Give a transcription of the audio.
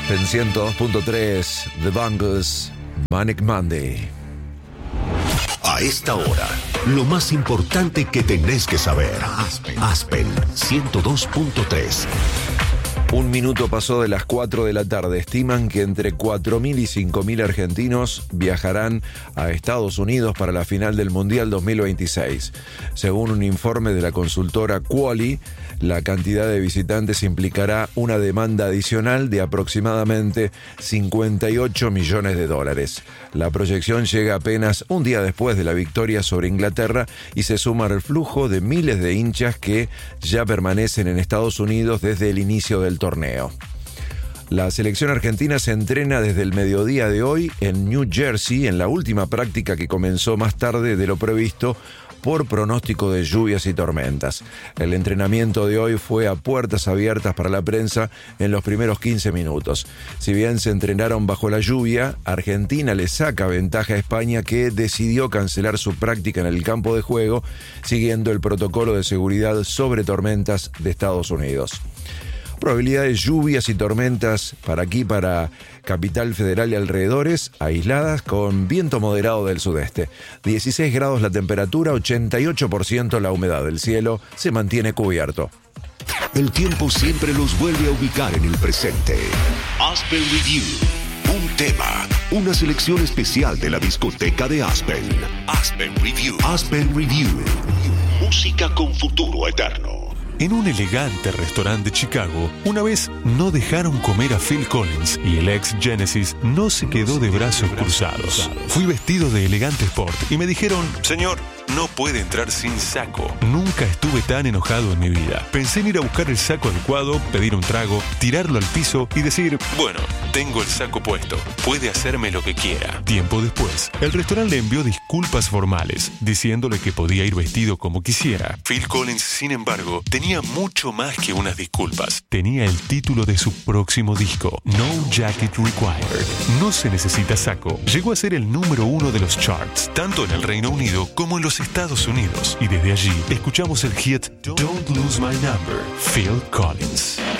En 102.3, The Bangles, Manic Monday. A esta hora, lo más importante que tenés que saber. Aspen 102.3. Un minuto pasó de las 4 de la tarde. Estiman que entre 4.000 y 5.000 argentinos viajarán a Estados Unidos para la final del Mundial 2026. Según un informe de la consultora Quali, la cantidad de visitantes implicará una demanda adicional de aproximadamente 58 millones de dólares. La proyección llega apenas un día después de la victoria sobre Inglaterra y se suma al flujo de miles de hinchas que ya permanecen en Estados Unidos desde el inicio del torneo. La selección argentina se entrena desde el mediodía de hoy en New Jersey, en la última práctica que comenzó más tarde de lo previsto por pronóstico de lluvias y tormentas. El entrenamiento de hoy fue a puertas abiertas para la prensa en los primeros 15 minutos. Si bien se entrenaron bajo la lluvia, Argentina le saca ventaja a España, que decidió cancelar su práctica en el campo de juego, siguiendo el protocolo de seguridad sobre tormentas de Estados Unidos. Probabilidades de lluvias y tormentas para Capital Federal y alrededores, aisladas, con viento moderado del sudeste. 16 grados la temperatura, 88% la humedad del cielo, se mantiene cubierto. El tiempo siempre los vuelve a ubicar en el presente. Aspen Review. Un tema, una selección especial de la discoteca de Aspen. Aspen Review. Aspen Review. Música con futuro eterno. En un elegante restaurante de Chicago, una vez no dejaron comer a Phil Collins y el ex Genesis no se quedó de brazos cruzados. Fui vestido de elegante sport y me dijeron: señor, no puede entrar sin saco. Nunca estuve tan enojado en mi vida. Pensé en ir a buscar el saco adecuado, pedir un trago, tirarlo al piso y decir: bueno, tengo el saco puesto, puede hacerme lo que quiera. Tiempo después, el restaurante le envió disculpas formales, diciéndole que podía ir vestido como quisiera. Phil Collins, sin embargo, tenía mucho más que unas disculpas. Tenía el título de su próximo disco, No Jacket Required. No se necesita saco. Llegó a ser el número 1 de los charts, tanto en el Reino Unido como en los Estados Unidos. Y desde allí, escuchamos el hit Don't Lose My Number, Phil Collins.